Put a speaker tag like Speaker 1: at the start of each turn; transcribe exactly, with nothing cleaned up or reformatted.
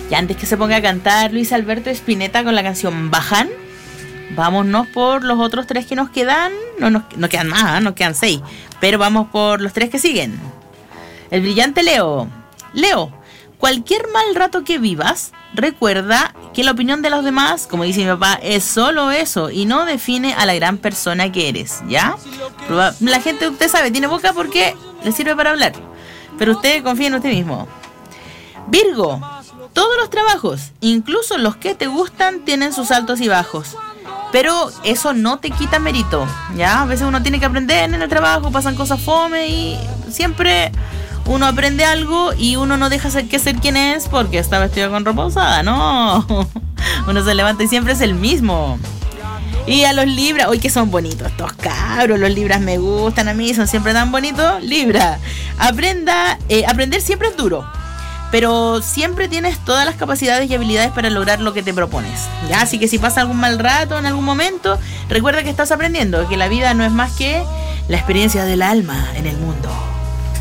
Speaker 1: Y antes que se ponga a cantar Luis Alberto Spinetta con la canción Baján, vámonos por los otros tres que nos quedan. No nos, nos quedan más, ¿eh? Nos quedan seis. Pero vamos por los tres que siguen. El brillante Leo. Leo, cualquier mal rato que vivas, recuerda que la opinión de los demás, como dice mi papá, es solo eso y no define a la gran persona que eres, ¿ya? La gente, usted sabe, tiene boca porque le sirve para hablar. Pero usted confía en usted mismo. Virgo, todos los trabajos, incluso los que te gustan, tienen sus altos y bajos. Pero eso no te quita mérito, ¿ya? A veces uno tiene que aprender en el trabajo, pasan cosas fome y siempre uno aprende algo y uno no deja ser que ser quien es porque está vestido con ropa usada, no. Uno se levanta y siempre es el mismo. Y a los Libras, hoy que son bonitos estos cabros, los Libras me gustan a mí, son siempre tan bonitos. Libra, aprenda, eh, aprender siempre es duro, pero siempre tienes todas las capacidades y habilidades para lograr lo que te propones, ¿ya? Así que si pasa algún mal rato en algún momento, recuerda que estás aprendiendo, que la vida no es más que la experiencia del alma en el mundo.